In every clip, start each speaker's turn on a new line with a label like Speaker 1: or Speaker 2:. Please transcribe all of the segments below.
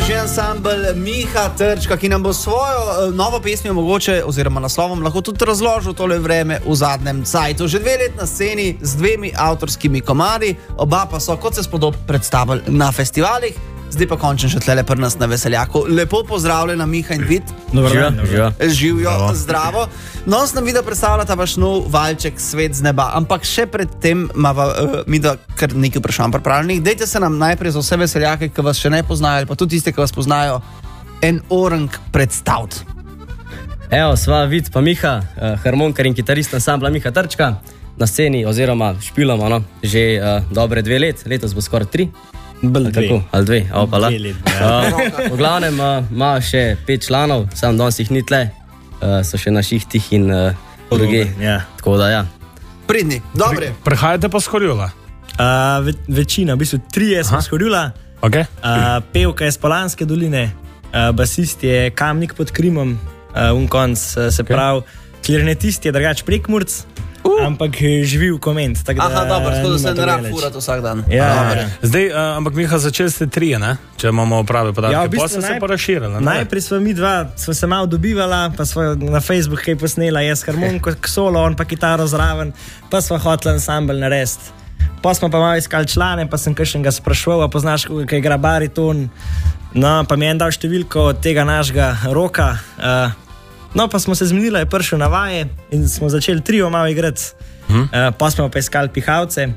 Speaker 1: Že ansambl Miha Trčka, ki nam bo svojo novo pesmijo mogoče, oziroma naslovom lahko tudi razložil tole vreme v zadnjem cajtu. Že 2 let na sceni z 2 avtorskimi komadi, oba pa so, kot se spodob, predstavili na festivalih. Zdaj pa končno še tlele pri nas na Veseljaku. Lepo pozdravljena Miha in Vid. Živijo, zdravo. No, sem videl, predstavljata vaš nov valček Svet z neba, ampak še predtem mi da kar nekaj vprašanj pripravljenih. Dejte se nam najprej za vse Veseljake, ki vas še ne poznajo, ali pa tudi tiste, ki vas poznajo, en orang predstaviti.
Speaker 2: Evo, sva Vid pa Miha, harmonikar in kitarist ansambla Miha Trčka. Na sceni oziroma špilamo že dobre 2 let, letos bo skoraj 3. Tako, ali 2, opala. V glavnem ima še 5 članov, sam danes jih ni tle, so še na šihtih in druge. Tako da, ja.
Speaker 1: Pridni, dobre.
Speaker 3: Prihajate pa s Horjula?
Speaker 4: Večina, v bistvu 3 smo s Horjula.
Speaker 3: Okay.
Speaker 4: Pevka je z Polanske doline, basist je Kamnik pod Krimom, konc, se pravi, klarinetist je drugač Prekmurc. Ampak živi v Koment.
Speaker 1: Aha, dobro, tako da se ne rab furati vsak dan.
Speaker 4: Ja.
Speaker 3: Zdaj, ampak Miha, začeli ste 3, ne? Če imamo prave podatke.
Speaker 4: Ja, v bistvu
Speaker 3: pa se pa razširili.
Speaker 4: Najprej smo mi 2, smo se malo dobivala, pa smo na Facebook kaj posnela, jaz harmoniko solo, on pa kitaro zraven, pa smo hoteli ansambl narediti. Pa smo pa malo iskali člane, pa sem kakšnega sprašoval, a poznaš, kaj igra bariton. No, pa mi je en dal številko od tega našega Roka. No, pa smo se zmenili, je prišel na vaje in smo začeli 3 malo igrati. Pa smo pa iskali pihavce.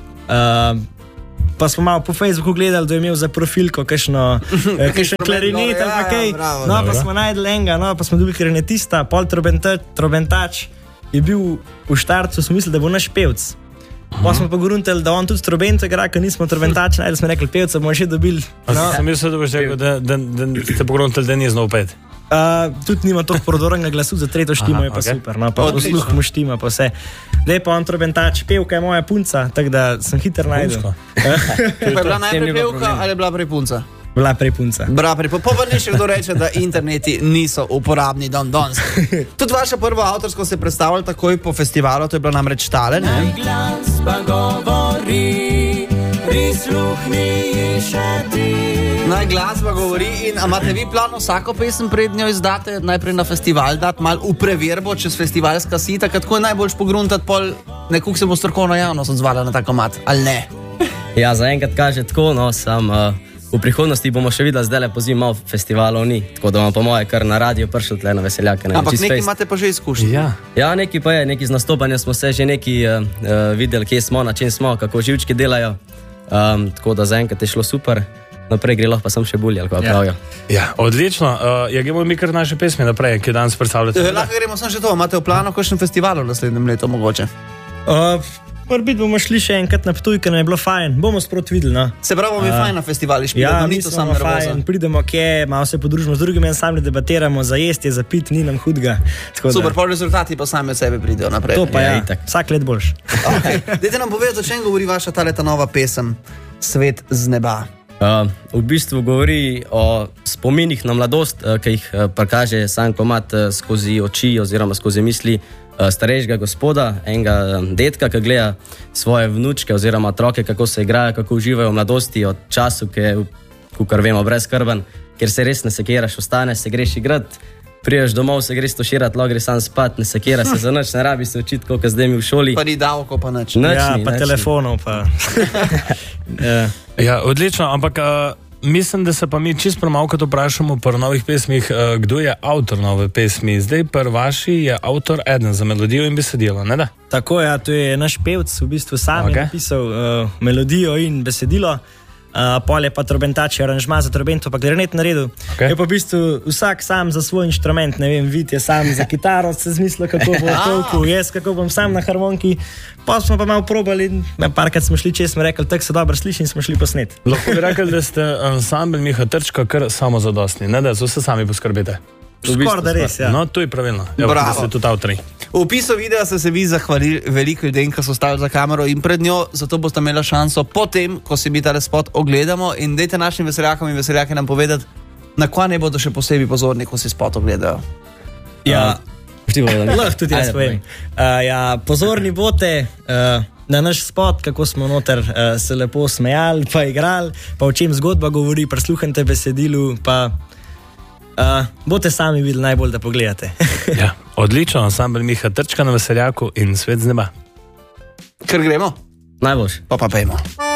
Speaker 4: Pa smo malo po Facebooku gledali, da je imel za profilko kakšen klarinet ali pa kaj. No, pa smo najdeli enega, no, pa smo dobili klarinetista, pol trobentač. Je bil v štarcu, smo mislili, da bo naš pevc. Pa smo pa gruntali, da on tudi trobento igra, ker nismo trobentači, najdeli smo rekli, pevca bomo še dobili.
Speaker 3: Sem mislil, da boš rekel, da ste pogruntali, da ni znov pet.
Speaker 4: Tudi nima toliko prodornega glasu, za 3. štimo je pa okay. Super, no, pa posluh mu štima pa vse. Zdaj pa on trobentač, pevka je moja punca, tako da sem hiter najdel.
Speaker 1: Pa je bila najprej pevka ali je bila prej punca?
Speaker 4: Bila prej punca.
Speaker 1: Pa ni še kdo reče, da interneti niso uporabni danes. Tudi vaša prva avtorsko se predstavljala takoj po festivalu, to je bila namreč Tale, ne?
Speaker 5: Najglas pa govori, prisluhni še ti.
Speaker 1: Najglas pa govori in imate vi plan vsako pesem pred njo izdate, najprej na festival dati malo v preverbo čez festivalska sita, kako je najboljš pogruntati pol nekako se bo strokovna javnost odzvala na ta komad, ali ne?
Speaker 2: Ja, zaenkrat kaže tako, no, sam v prihodnosti bomo še videli, zdaj le pozim malo festivalov ni, tako da vam po moje kar na radio prišli tle na Veseljake.
Speaker 1: Ampak nekaj imate pa že izkušnji.
Speaker 2: Ja, nekaj pa je, nekaj z nastopanjem smo se že nekaj videli, kje smo, na čem smo, kako živčki delajo, tako da zaenkrat je šlo super. Naprej gre lahko pa sem še bolje, ali kako pravijo.
Speaker 3: Ja, odlično. Gremo mi kar naše pesmi naprej, ki danes predstavljate.
Speaker 1: Lahko gremo sem še to, imate v planu kakšen festival v naslednjem letu mogoče?
Speaker 4: Morbit bomo šli še enkrat na Ptuj, ker nam je bilo fajn. Bomo sproti videli, no.
Speaker 1: Se pravi, bomo fajn na festivali špilati,
Speaker 4: ja,
Speaker 1: ni to samo nervoza.
Speaker 4: Pridemo kje, malo se podružimo z drugimi ansambli, debatiramo, za jesti, za pit, ni nam hudga.
Speaker 1: Super, pa rezultati pa sami od sebe pridejo naprej.
Speaker 4: To pa ja, vsak let boljš.
Speaker 1: Dajte nam povedati, o čem govori vaša ta nova pesem Svet z neba.
Speaker 2: V bistvu govori o spominih na mladost, ki jih prikaže sam komad skozi oči oziroma skozi misli starejšega gospoda, enega detka, ki gleda svoje vnučke oziroma otroke, kako se igrajo, kako uživajo v mladosti od času, ki je, kakor vemo, brezskrben, ker se res ne sekiraš, ostane, se greš igrat, priješ domov, se greš toširat, lahko greš sam spat, ne sekira se za nič, ne rabi se učiti, koliko zdaj mi v šoli.
Speaker 1: Pa ni davko, pa nič.
Speaker 4: Ja, pa telefonov, pa...
Speaker 3: Ja, odlično, ampak mislim, da se pa mi čisto premalkrat vprašamo pri novih pesmih, kdo je avtor nove pesmi. Zdaj pri vaši je avtor eden za melodijo in besedilo, ne da?
Speaker 4: Tako, ja, to je naš pevc, v bistvu sam je napisal melodijo in besedilo. Pol je pa trobentač, aranžma za trobento, pa klarinet naredil. Je pa v bistvu vsak sam za svoj inštrument, ne vem, Vid je sam za kitaro, se zmislil, kako bo tolku, jaz kako bom sam na harmoniki. Pa smo pa malo probali, parkrat smo šli čez, smo rekli, tako se dobro sliši in smo šli posnet.
Speaker 3: Lahko bi rekli, da ste ansambl Miha Trčka kar samozadostni, ne da se sami poskrbite.
Speaker 4: Skoraj da res, ja.
Speaker 3: No, to je pravilno. Da ste tudi avtori.
Speaker 1: V opisu videa ste se vi zahvalili veliko ljudem, ki so stali za kamero in pred njo, zato boste imeli šanso potem, ko si mi tale spot ogledamo in dajte našim veseljakom in veseljake nam povedati, na kaj ne bodo še posebej pozorni, ko si spot ogledajo.
Speaker 4: Ja, lahko tudi jaz povem. Ja, pozorni bote na naš spot, kako smo noter se lepo smejali, pa igrali, pa o čem zgodba govori, prisluhnite besedilu, pa boste sami videli najbolj, da pogledate.
Speaker 3: Ja, odlično, ansambel Miha Trčka na Veseljaku in Svet z neba.
Speaker 1: Ker gremo,
Speaker 2: Najboljši.
Speaker 1: pa pejmo.